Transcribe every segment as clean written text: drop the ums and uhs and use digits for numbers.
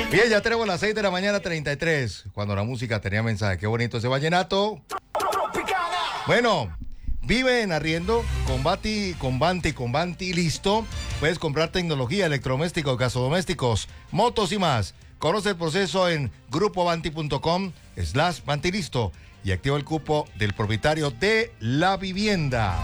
Bien, ya tenemos las 6 de la mañana 33, cuando la música tenía mensaje. Qué bonito ese vallenato. Bueno, vive en arriendo, con Banti, listo. Puedes comprar tecnología, electrodomésticos, gasodomésticos, motos y más. Conoce el proceso en grupobanti.com/Bantilisto y activa el cupo del propietario de la vivienda.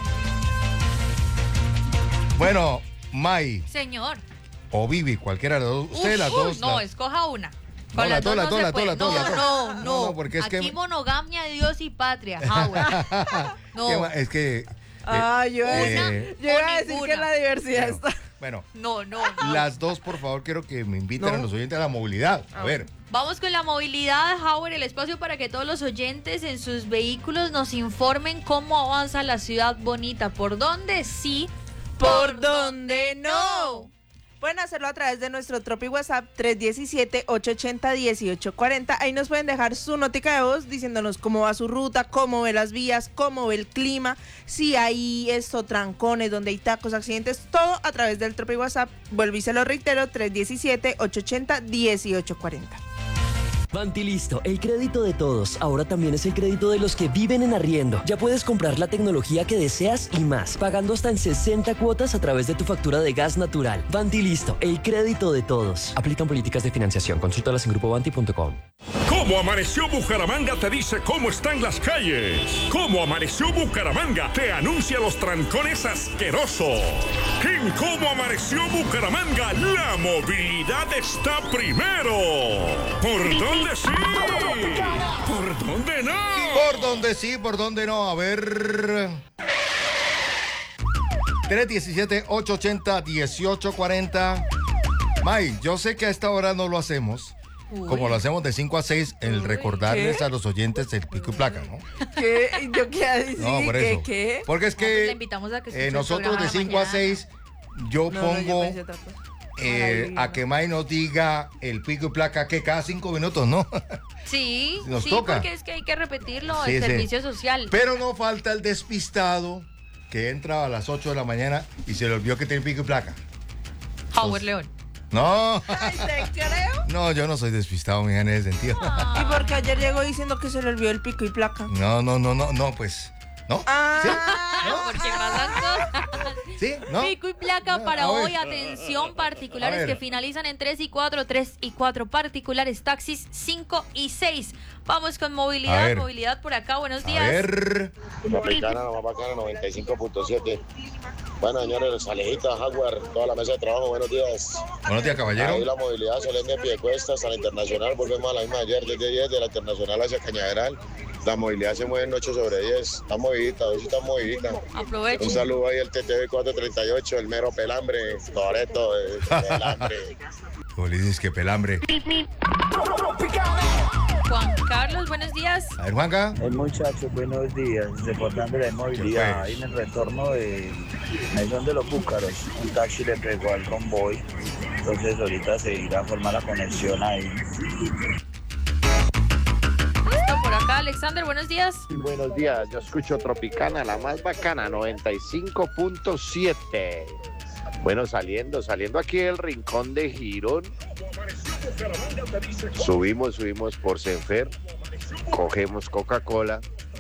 Bueno, May. Señor. O Vivi, cualquiera de las dos. Usted las dos. No, escoja una. No, las dos. No, porque es aquí que... monogamia, Dios y patria. Howard. No. Es que... yo iba a decir que la diversidad está... Bueno. No. Las dos, por favor, quiero que me inviten a los oyentes a la movilidad. A ver. Vamos con la movilidad, Howard, el espacio para que todos los oyentes en sus vehículos nos informen cómo avanza la ciudad bonita. ¿Por dónde sí? ¿Por dónde no? Pueden hacerlo a través de nuestro Tropi WhatsApp 317-880-1840. Ahí nos pueden dejar su notica de voz diciéndonos cómo va su ruta, cómo ve las vías, cómo ve el clima, si hay trancones, donde hay tacos, accidentes, todo a través del Tropi WhatsApp. Vuelvo y se lo reitero, 317-880-1840. Bantilisto, el crédito de todos. Ahora también es el crédito de los que viven en arriendo. Ya puedes comprar la tecnología que deseas y más, pagando hasta en 60 cuotas a través de tu factura de gas natural. Bantilisto, el crédito de todos. Aplican políticas de financiación. Consúltalas en grupobanti.com. ¿Cómo amaneció Bucaramanga? Te dice cómo están las calles. ¿Cómo amaneció Bucaramanga? Te anuncia los trancones asquerosos. En ¿Cómo amaneció Bucaramanga? La movilidad está primero. ¿Por dónde sí? ¿Por dónde no? ¿Por dónde sí? ¿Por dónde no? A ver... 317-880-1840. May, yo sé que a esta hora no lo hacemos. Como lo hacemos de 5 a 6, el recordarles a los oyentes el pico y placa, ¿no? ¿Qué? ¿Yo qué decir? No, por eso. ¿Qué? Porque es que le invitamos a que nosotros de 5 a 6, yo pongo a que May nos diga el pico y placa que cada 5 minutos, ¿no? Sí, nos toca. Porque es que hay que repetirlo, Sí, el servicio social. Pero no falta el despistado que entra a las 8 de la mañana y se le olvidó que tiene pico y placa. Howard León. No. Ay, te creo. No, yo no soy despistado, mija, en ese sentido. ¿Y porque ayer llegó diciendo que se le olvidó el pico y placa? No, pues. ¿No? ¿Sí? ¿No? Porque pasan cosas. ¿Sí? ¿No? Pico y placa No, para a ver. hoy. Atención, particulares que finalizan en 3 y 4, 3 y 4. Particulares, taxis 5 y 6. Vamos con movilidad. Movilidad por acá. Buenos días. A ver. Tropicana, la más bacana, 95.7. Bueno, señores, Alejita, Jaguar, toda la mesa de trabajo, buenos días. Buenos días, caballero. Ahí la movilidad solemne de Piedecuesta hasta la Internacional, volvemos a la misma de ayer, desde 10 de la Internacional hacia Cañaveral. La movilidad se mueve en 8 sobre 10, está movidita, hoy sí está movidita. Aprovechen. Un saludo ahí al TTV 438, el mero pelambre, Toreto, pelambre. ¿Cómo le dices que pelambre? Juan Carlos, buenos días. A ver, Juanca. El muchacho, buenos días, reportando la inmovilidad, ahí en el retorno de Mesón de los Búcaros, un taxi le pegó al convoy, entonces ahorita se irá a formar la conexión ahí. Listo, por acá, Alexander, buenos días. Buenos días, yo escucho Tropicana, la más bacana, 95.7. Bueno, saliendo aquí del rincón de Girón, subimos por Senfer, cogemos Coca-Cola,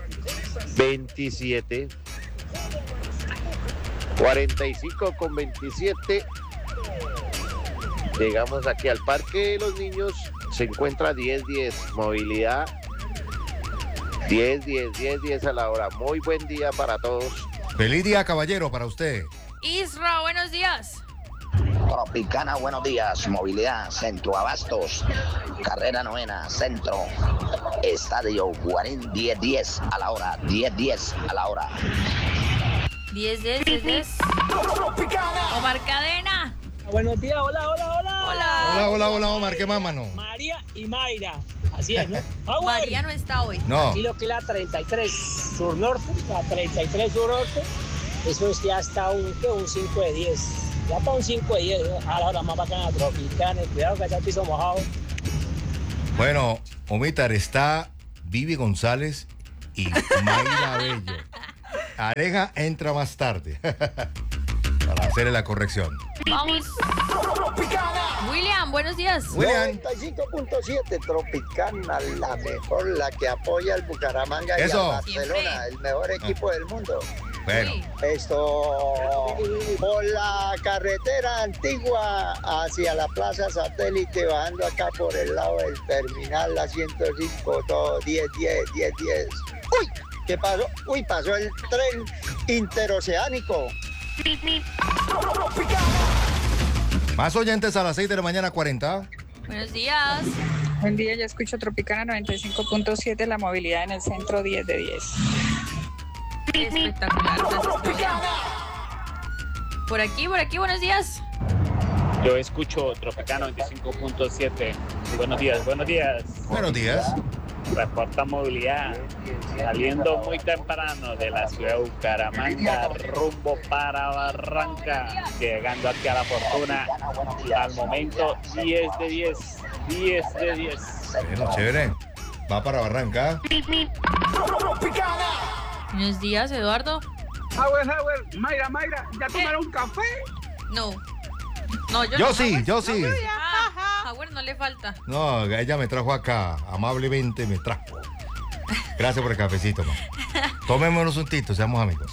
27, 45 con 27, llegamos aquí al Parque de los Niños, se encuentra 10-10, movilidad 10 a la hora. Muy buen día para todos. Feliz día, caballero, para usted. Isra, buenos días. Tropicana, buenos días. Movilidad, Centro Abastos, carrera 9, Centro, Estadio 10-10 a la hora, 10-10 a la hora. 10. Omar Cadena. Buenos días, hola. Hola, Omar, ¿qué más, mano? María y Mayra, así es, ¿no? María no está hoy. No. Aquí lo que es la 33 Sur Norte, eso ya está un 5 de 10. Ya está un 5 de 10, a la hora más bacana, Tropicana, cuidado que está el piso mojado. Bueno, Omitar, está Vivi González y Mayra Bello. Aleja entra más tarde para hacerle la corrección. Vamos. William, buenos días. William. 95.7 Tropicana, la mejor, la que apoya al Bucaramanga Eso. y al Barcelona, el mejor equipo del mundo. Bueno. Esto por la carretera antigua hacia la Plaza Satélite, bajando acá por el lado del terminal, la 105, todo 10. ¡Uy! ¿Qué pasó? Uy, pasó el tren interoceánico. Más oyentes a las 6 de la mañana, 40. Buenos días. Buen día, yo escucho Tropicana 95.7, la movilidad en el centro 10 de 10. Espectacular. Por aquí, buenos días. Yo escucho Tropicana 95.7. Buenos días. Buenos días. Reporta movilidad saliendo muy temprano de la ciudad de Bucaramanga rumbo para Barranca, llegando aquí a La Fortuna al momento 10 de 10. Bueno, chévere. Va para Barranca. Buenos días, Eduardo. Howard, Mayra, ¿ya tomaron café? No, Yo sí. Howard no le falta. No, ella me trajo acá, amablemente me trajo. Gracias por el cafecito, ma. Tomémonos un tito, seamos amigos.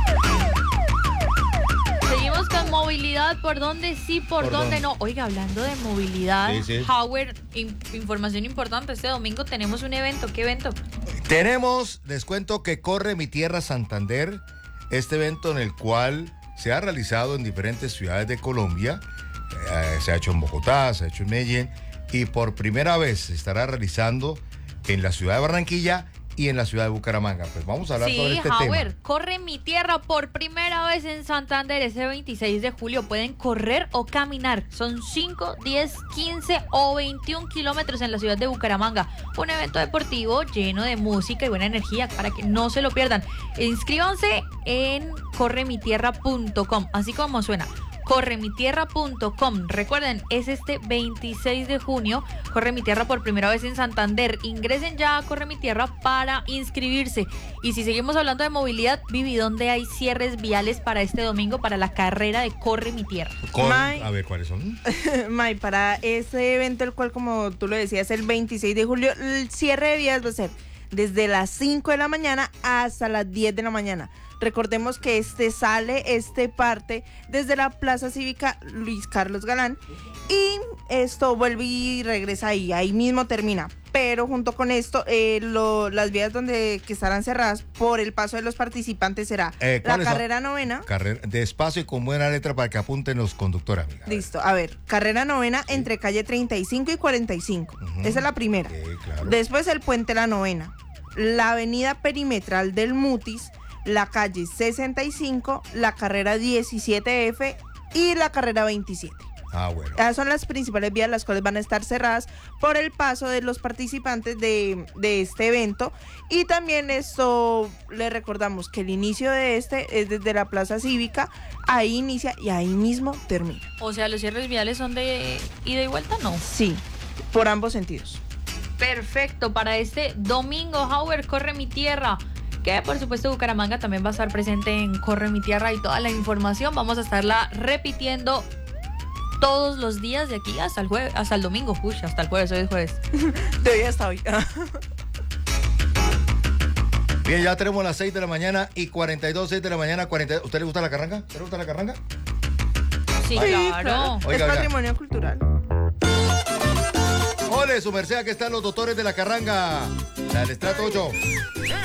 Seguimos con movilidad, por dónde sí, por dónde no. Oiga, hablando de movilidad, Sí. Howard, información importante, este domingo tenemos un evento. ¿Qué evento? Tenemos, les cuento que corre Mi Tierra Santander, este evento en el cual se ha realizado en diferentes ciudades de Colombia, se ha hecho en Bogotá, se ha hecho en Medellín, y por primera vez se estará realizando en la ciudad de Barranquilla y en la ciudad de Bucaramanga. Pues vamos a hablar sobre este Howard, tema. corre Mi Tierra por primera vez en Santander ese 26 de julio. Pueden correr o caminar. Son 5, 10, 15 o 21 kilómetros en la ciudad de Bucaramanga. Un evento deportivo lleno de música y buena energía para que no se lo pierdan. Inscríbanse en corremitierra.com, así como suena. corremitierra.com. Recuerden, es este 26 de junio. Corre Mi Tierra por primera vez en Santander. Ingresen ya a Corre Mi Tierra para inscribirse. Y si seguimos hablando de movilidad, Vivi, ¿dónde hay cierres viales para este domingo para la carrera de Corre Mi Tierra? A ver, ¿cuáles son? May, para ese evento, el cual, como tú lo decías, el 26 de julio, el cierre de vías va a ser desde las 5 de la mañana hasta las 10 de la mañana. Recordemos que parte desde la Plaza Cívica Luis Carlos Galán y esto vuelve y regresa ahí mismo termina. Pero junto con esto, las vías que estarán cerradas por el paso de los participantes será la carrera novena. Despacio y con buena letra para que apunten los conductores, amiga. Listo, a ver, carrera novena entre calle 35 y 45. Esa es la primera. Claro. Después el puente La Novena, la avenida perimetral del Mutis, la calle 65, la carrera 17F y la carrera 27. Bueno. Esas son las principales vías, las cuales van a estar cerradas por el paso de los participantes de este evento. Y también esto, les recordamos que el inicio de es desde la Plaza Cívica, ahí inicia y ahí mismo termina. O sea, ¿los cierres viales son de ida y vuelta? No. Sí, por ambos sentidos. Perfecto, para este domingo, Howard, Corre Mi Tierra, que por supuesto Bucaramanga también va a estar presente en Corre Mi Tierra, y toda la información vamos a estarla repitiendo todos los días de aquí hasta el jueves, hasta el domingo. Uy, hasta el jueves, hoy es jueves. De hoy hasta hoy. Bien, ya tenemos las 6 de la mañana y 42, 6 de la mañana, 40. ¿Usted le gusta la carranga? ¿Usted le gusta la carranga? Sí, claro. Oiga, es patrimonio cultural. Ole, su merced, aquí están los doctores de la carranga. La del estrato 8.